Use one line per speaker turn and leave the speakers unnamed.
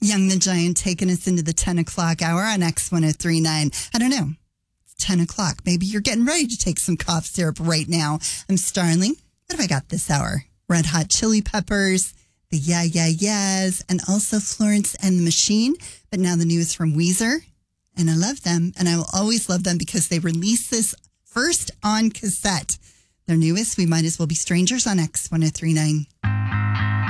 Young the Giant taking us into the 10 o'clock hour on X1039. I don't know. It's 10 o'clock. Maybe you're getting ready to take some cough syrup right now. I'm Starling. What have I got this hour? Red Hot Chili Peppers, the Yeah Yeah Yeahs, and also Florence and the Machine. But now the news from Weezer. And I love them. And I will always love them because they released this first on cassette. Their newest, We Might As Well Be Strangers on X1039.